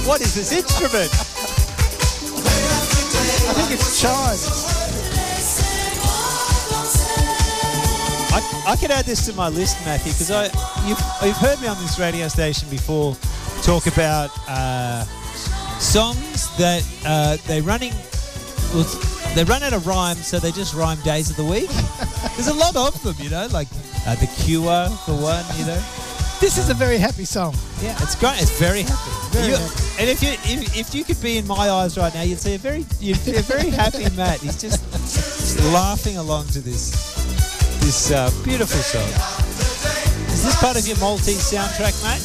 What is this instrument? I think it's chimes. I could add this to my list, Matthew, because you've heard me on this radio station before talk about songs that they run out of rhyme, so they just rhyme days of the week. There's a lot of them, you know, like The Cure for one, you know. This is a very happy song. Yeah, it's great. It's very happy. Very happy. And if you could be in my eyes right now, you'd see a very happy Matt. He's just laughing along to this beautiful song. Is this part of your Maltese soundtrack, Matt?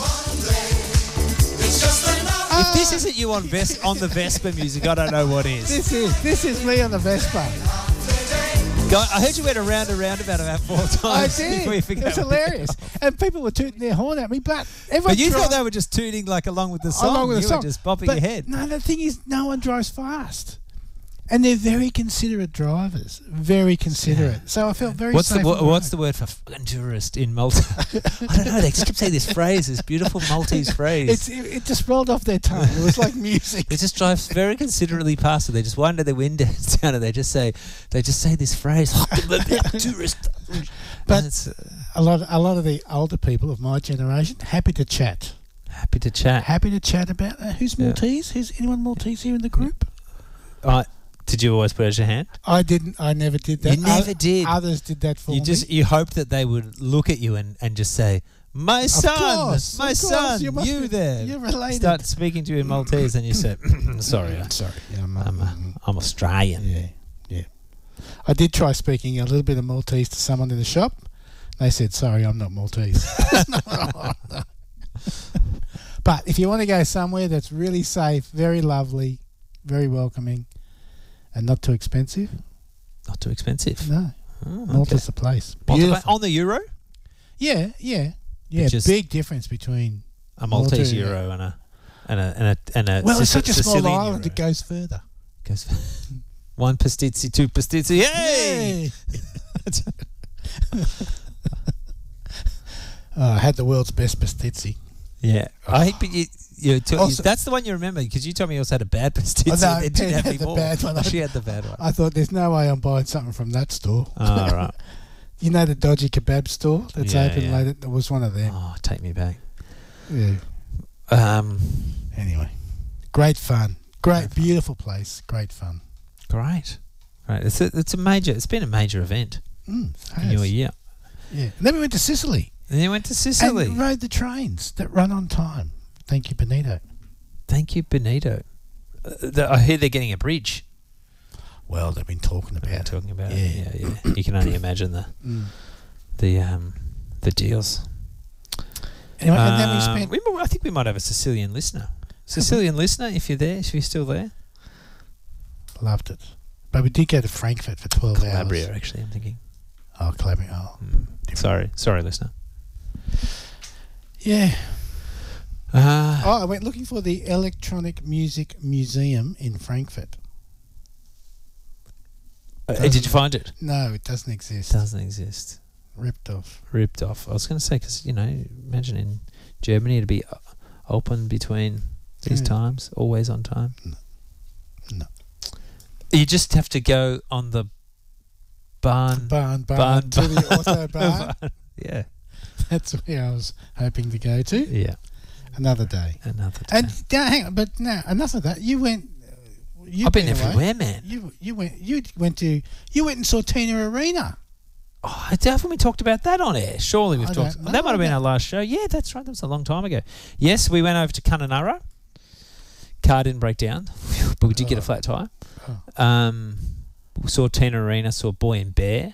If this isn't you on the Vespa music, I don't know what is. This is me on the Vespa. I heard you went around and round about 4 times. I did. It's hilarious. And people were tooting their horn at me, but you thought they were just tooting like along with the song. Along with the song. Were just bopping your head. No, the thing is, no one drives fast. And they're very considerate drivers. Very considerate. Yeah. So I felt very safe. What's the word for fucking tourist in Malta? I don't know. They just kept saying this phrase, this beautiful Maltese phrase. It just rolled off their tongue. It was like music. They just drive very considerately past it. They just wind their windows down and they just say this phrase, tourist. But a lot of the older people of my generation, happy to chat. Happy to chat about who's Maltese? Who's anyone Maltese here in the group? Did you always put out your hand? I didn't. I never did that. You never did. Others did that for me. You hoped that they would look at you and just say, "My son, my son, you there." You're related. Start speaking to you in Maltese, and you say, "Sorry, I'm sorry. I'm Australian." Yeah. I did try speaking a little bit of Maltese to someone in the shop. They said, "Sorry, I'm not Maltese." But if you want to go somewhere that's really safe, very lovely, very welcoming, and not too expensive. Not too expensive? No. Malta's the place. Beautiful. On the euro? Yeah. Big difference between a Maltese euro and a well, it's such a Sicilian small island, euro. it goes further. One pastizzi, 2 pastizzi. Yay! I had the world's best pastizzi. Yeah. I think that's the one you remember because you told me you also had a bad pastizzi. Oh, no, they didn't have any the more. bad one. She had the bad one. I thought there's no way I'm buying something from that store. Oh, right. You know the dodgy kebab store that's open late? It was one of them. Oh, take me back. Yeah. Anyway, great fun. Beautiful place. Great fun. Great. It's been a major event in your year. Yeah. And then we went to Sicily. And rode the trains that run on time. Thank you, Benito. I hear they're getting a bridge. Well, they've been talking about it. Yeah. You can only imagine the deals. Anyway, and then we spent... I think we might have a Sicilian listener. Listener, if you're still there. Loved it. But we did go to Frankfurt for 12 hours. Calabria, actually, I'm thinking. Oh, Calabria. Oh. Sorry, listener. Yeah. I went looking for the Electronic Music Museum in Frankfurt. Did you find it? No, it doesn't exist. Ripped off. I was going to say, because, imagine in Germany it'd be open between these times, always on time. No. You just have to go on the barn to the Autobahn. Yeah. That's where I was hoping to go to. Yeah. Another day. And hang on, but now enough of that. You went. I've been everywhere, man. You went and saw Tina Arena. Oh, haven't we talked about that on air? Surely we've talked. That might have been our last show. Yeah, that's right. That was a long time ago. Yes, we went over to Kununurra. Car didn't break down, but we did get a flat tire. We saw Tina Arena. Saw Boy and Bear.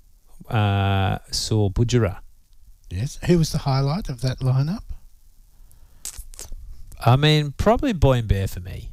Saw Budjerah. Yes. Who was the highlight of that lineup? I mean, probably Boy and Bear for me.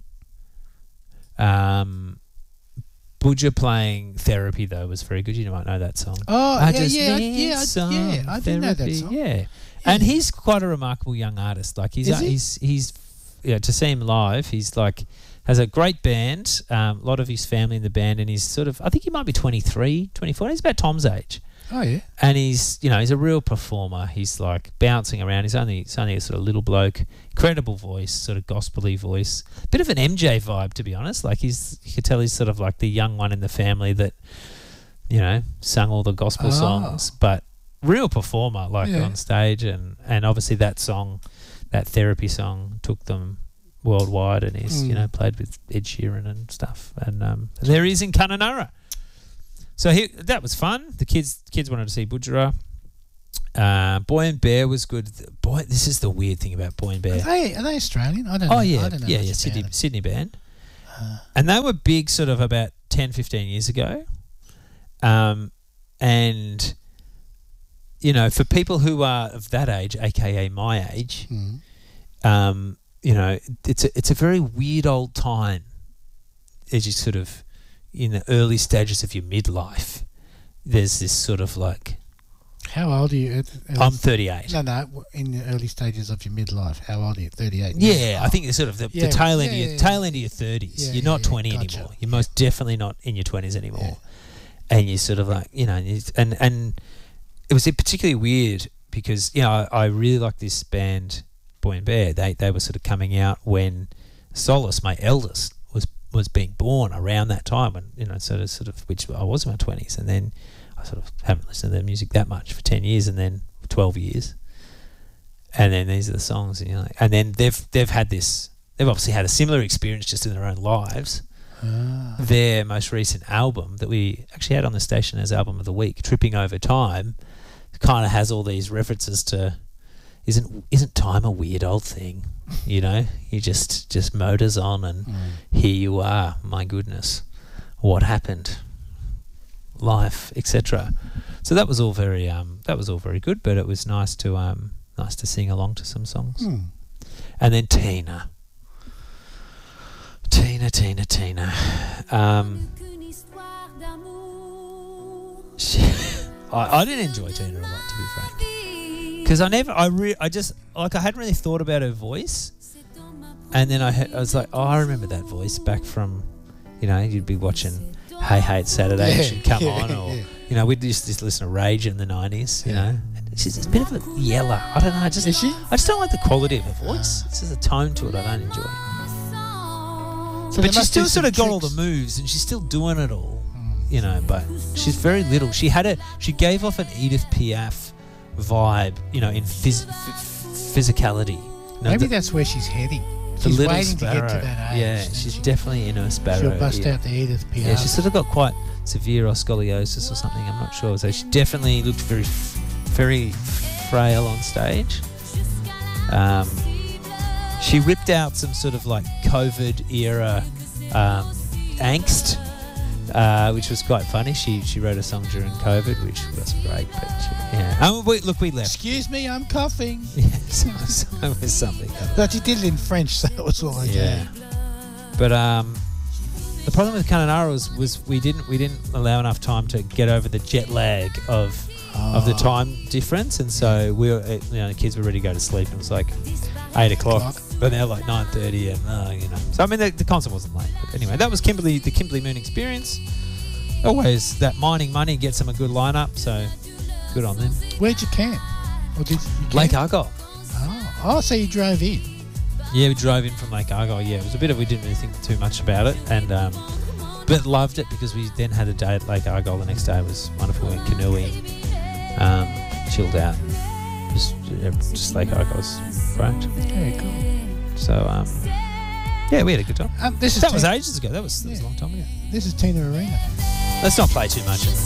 Budjerah playing Therapy, though, was very good. You might know that song. Oh, I did know that song. Yeah. And he's quite a remarkable young artist. Like he's to see him live, he's like has a great band. A lot of his family in the band, and he's sort of, I think he might be 23, 24. He's about Tom's age. Oh yeah. And he's a real performer. He's like bouncing around. He's only a sort of little bloke, incredible voice, sort of gospel-y voice. Bit of an MJ vibe, to be honest. Like you could tell he's sort of like the young one in the family that, sung all the gospel songs, but real performer, like on stage, and obviously that song, that Therapy song, took them worldwide, and he's played with Ed Sheeran and stuff. And there he is in Kununurra. So that was fun. The kids wanted to see Budjerah. Boy and Bear was good. Boy, this is the weird thing about Boy and Bear. Are they Australian? I don't know. Oh yeah, I don't know Sydney band. And they were big sort of about 10, 15 years ago. And for people who are of that age, aka my age, it's a very weird old time as you sort of in the early stages of your midlife. There's this sort of like... How old are you? I'm 38. No, in the early stages of your midlife. How old are you? 38? Yeah, I think it's sort of the tail end of your 30s. Yeah, you're not 20 gotcha. anymore. You're most definitely not in your 20s anymore. Yeah. And you're sort of like, and it was particularly weird because, I really like this band, Boy and Bear. They were sort of coming out when Solace, my eldest, was being born around that time, and sort of which I was in my 20s, and then I sort of haven't listened to their music that much for 10 years, and then 12 years, and then these are the songs, and then they've obviously had a similar experience just in their own lives. Their most recent album that we actually had on the station as album of the week, Tripping Over Time, kind of has all these references to isn't time a weird old thing? You just motors on, and here you are. My goodness, what happened? Life, etc. So that was all very good. But it was nice to sing along to some songs. And then Tina. I didn't enjoy Tina a lot, to be frank, because I hadn't really thought about her voice, and then I was like, I remember that voice back from, you'd be watching Hey Hey It's Saturday, and she'd come on, or we'd just listen to Rage in the 90s, She's a bit of a yeller. I don't know. I just don't like the quality of her voice. It's just a tone to it I don't enjoy. So but she's still sort of got all the moves, and she's still doing it all, but she's very little. She gave off an Edith Piaf vibe, in physicality. Maybe that's where she's heading. She's waiting to get to that age. Yeah, she's definitly in her sparrow. She'll bust out the Edith Piaf. Yeah, she's sort of got quite severe scoliosis or something. I'm not sure. So she definitely looked very, very frail on stage. She whipped out some sort of like COVID era angst, which was quite funny. She wrote a song during COVID, which was great. But we left. Excuse me, I'm coughing. Yes, it was something. But you did it in French, so it was all okay. Yeah. But the problem with Kununurra was we didn't allow enough time to get over the jet lag of the time difference, and so we were, the kids were ready to go to sleep, and it was like 8 o'clock. But now like 9:30, and So I mean, the concert wasn't late. But anyway, that was the Kimberley Moon experience. Always that Mining Money gets them a good lineup, so good on them. Where'd you camp? Or did you camp? Lake Argyle. Oh, so you drove in? Yeah, we drove in from Lake Argyle. Yeah, it was a bit of, we didn't really think too much about it, and but loved it because we then had a day at Lake Argyle. The next day was wonderful. We went canoeing, chilled out. Just Lake Argyle's great. Yeah, cool. So, yeah, we had a good time. That was ages ago. That was a long time ago. This is Tina Arena. Let's not play too much.